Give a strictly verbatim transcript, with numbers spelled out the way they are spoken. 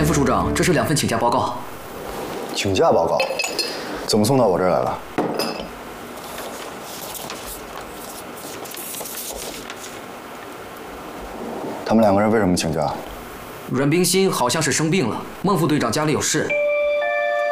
田副处长，这是两份请假报告。 请假报告，怎么送到我这儿来了？他们两个人为什么请假？ 阮冰心好像是生病了，孟副队长家里有事，